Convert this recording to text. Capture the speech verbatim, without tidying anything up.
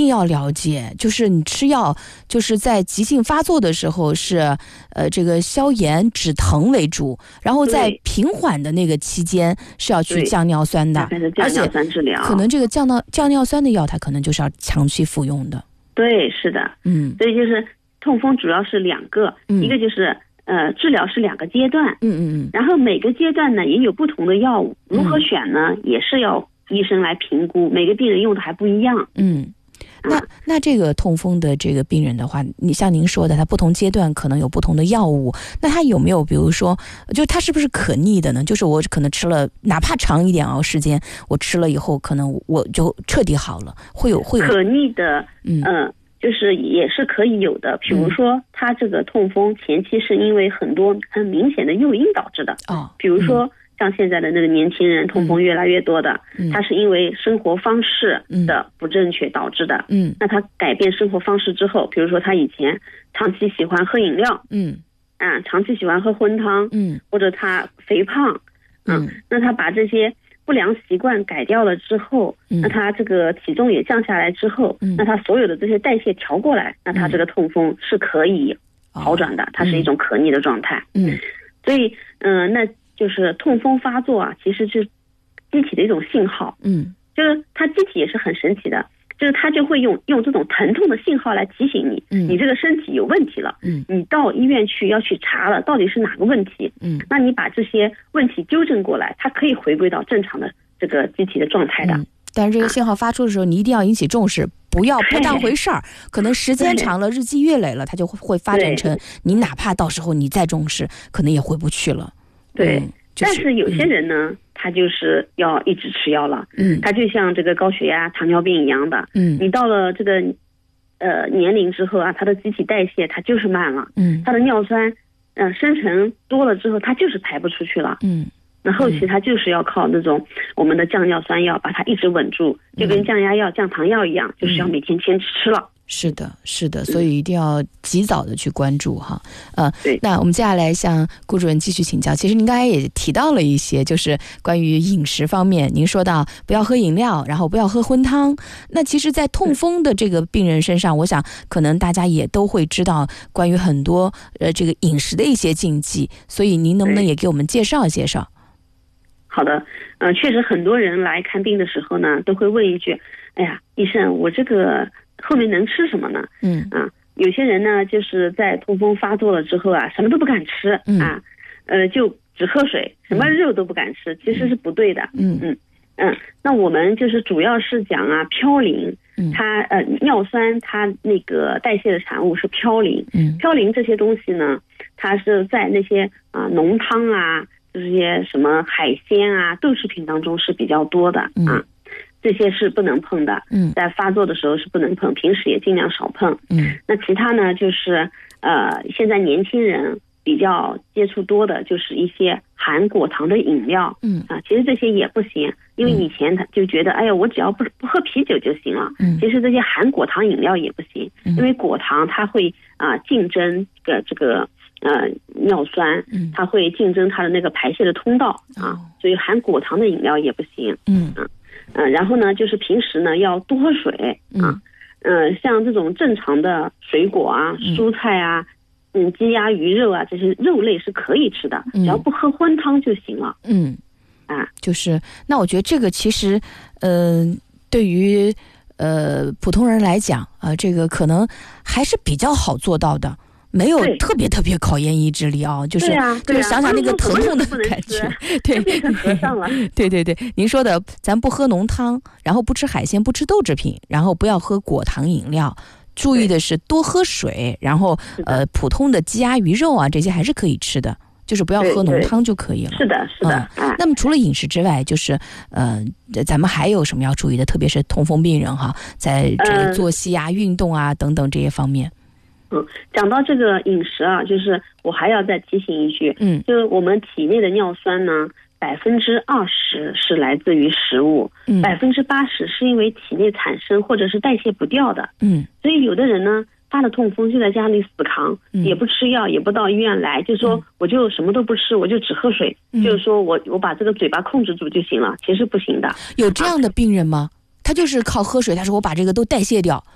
定要了解，就是你吃药就是在急性发作的时候是呃这个消炎止疼为主，然后在平缓的那个期间是要去降尿酸的， 而且可能这个降尿降尿酸的药它可能就是要长期服用的。 对，是的，嗯，所以就是痛风主要是两个，嗯、一个就是呃治疗是两个阶段， 嗯嗯嗯， 然后每个阶段呢也有不同的药物，如何选呢、嗯、也是要医生来评估，每个病人用的还不一样。 嗯，那那这个痛风的这个病人的话，你像您说的，他不同阶段可能有不同的药物，那他有没有比如说，就他是不是可逆的呢？就是我可能吃了，哪怕长一点熬时间，我吃了以后，可能我就彻底好了，会有会有可逆的，嗯。呃就是也是可以有的，比如说他这个痛风前期是因为很多很明显的诱因导致的， 哦， 比如说像现在的那个年轻人痛风越来越多的，嗯，他是因为生活方式的不正确导致的，嗯，那他改变生活方式之后，比如说他以前长期喜欢喝饮料，嗯，啊，长期喜欢喝荤汤，嗯，或者他肥胖，嗯，那他把这些不良习惯改掉了之后，嗯、那他这个体重也降下来之后，嗯、那他所有的这些代谢调过来，那他这个痛风是可以好转的，哦、它是一种可逆的状态。嗯，所以，嗯、呃，那就是痛风发作啊，其实是机体的一种信号。嗯，就是它机体也是很神奇的。就是它就会用用这种疼痛的信号来提醒你，嗯，你这个身体有问题了，嗯，你到医院去要去查了，到底是哪个问题，嗯，那你把这些问题纠正过来，它可以回归到正常的这个机体的状态的。嗯、 但是这个信号发出的时候，啊、你一定要引起重视，不要不当回事儿。可能时间长了，日积月累了，它就会发展成你哪怕到时候你再重视，可能也回不去了。 对， 嗯就是、但是有些人呢。嗯他就是要一直吃药了，嗯，他就像这个高血压、糖尿病一样的，嗯，你到了这个呃年龄之后啊，他的机体代谢它就是慢了，嗯，他的尿酸嗯、呃、生成多了之后，它就是排不出去了，嗯，那后期他就是要靠那种我们的降尿酸药把它一直稳住，就跟降压药、降糖药一样，就是要每天坚持吃了。 是的，是的，所以一定要及早的去关注哈。呃，那我们接下来向顾主任继续请教。其实您刚才也提到了一些，就是关于饮食方面，您说到不要喝饮料，然后不要喝荤汤。那其实，在痛风的这个病人身上，我想可能大家也都会知道关于很多呃这个饮食的一些禁忌，所以您能不能也给我们介绍介绍？ 好的，呃，确实很多人来看病的时候呢，都会问一句：“哎呀，医生，我这个。”后面能吃什么呢？嗯啊，有些人呢，就是在痛风发作了之后啊，什么都不敢吃、嗯、啊，呃，就只喝水，什么肉都不敢吃，嗯、其实是不对的。嗯嗯嗯，那我们就是主要是讲啊，嘌呤，它呃尿酸它那个代谢的产物是嘌呤，嗯，嘌呤这些东西呢，它是在那些啊、呃、浓汤啊，这些什么海鲜啊、豆制品当中是比较多的、嗯、啊。这些是不能碰的，嗯，在发作的时候是不能碰，平时也尽量少碰，嗯。那其他呢，就是呃，现在年轻人比较接触多的就是一些含果糖的饮料，嗯啊，其实这些也不行，因为以前他就觉得，哎呀，我只要不不喝啤酒就行了，嗯，其实这些含果糖饮料也不行，因为果糖它会啊、呃、竞争的这个呃尿酸，嗯，它会竞争它的那个排泄的通道啊，所以含果糖的饮料也不行，嗯啊。嗯、呃，然后呢，就是平时呢要多喝水啊，嗯、呃，像这种正常的水果啊、蔬菜啊，嗯，鸡鸭鱼肉啊，这些肉类是可以吃的，只要不喝荤汤就行了。嗯，啊， 就是那我觉得这个其实，嗯、呃，对于呃普通人来讲啊、呃，这个可能还是比较好做到的。没有特别特别考验意志力啊，就是、 啊啊、 就是想想那个疼痛的感觉，对，对对对，您说的，咱不喝浓汤，然后不吃海鲜，不吃豆制品，然后不要喝果糖饮料，注意的是多喝水，然后呃普通的鸡鸭鱼肉啊这些还是可以吃的，就是不要喝浓汤就可以了。 是的，是的、 嗯。那么除了饮食之外，就是呃咱们还有什么要注意的？特别是痛风病人哈，在这个作息啊、呃、运动啊等等这些方面。 嗯，讲到这个饮食啊，就是我还要再提醒一句，嗯，就是我们体内的尿酸呢，百分之二十是来自于食物，嗯，百分之八十是因为体内产生或者是代谢不掉的，嗯，所以有的人呢，发了痛风就在家里死扛，嗯、也不吃药，也不到医院来，就说我就什么都不吃，我就只喝水，嗯、就是说我我把这个嘴巴控制住就行了，其实不行的。 有这样的病人吗？啊、他就是靠喝水，他说我把这个都代谢掉，